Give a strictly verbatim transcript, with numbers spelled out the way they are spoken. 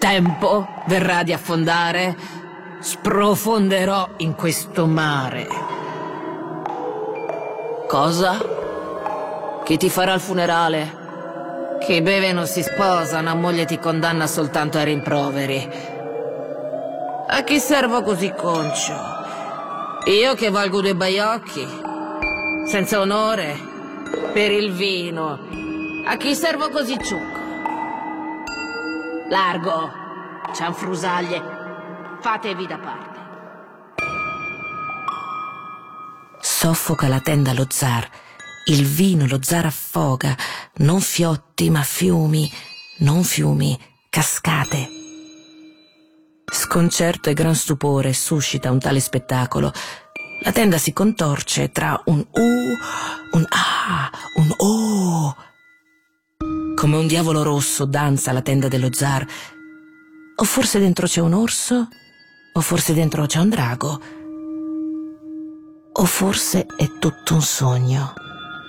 tempo verrà di affondare, sprofonderò in questo mare. Cosa? Chi ti farà il funerale? Chi beve non si sposa, una moglie ti condanna soltanto ai rimproveri. A chi servo così concio? Io che valgo due baiocchi, senza onore, per il vino. A chi servo così ciucco? Largo, cianfrusaglie, fatevi da parte. Soffoca la tenda lo zar. Il vino lo zar affoga, non fiotti ma fiumi, non fiumi, cascate. Sconcerto e gran stupore suscita un tale spettacolo. La tenda si contorce tra un U, un A, un O. Come un diavolo rosso danza la tenda dello zar. O forse dentro c'è un orso, o forse dentro c'è un drago, o forse è tutto un sogno.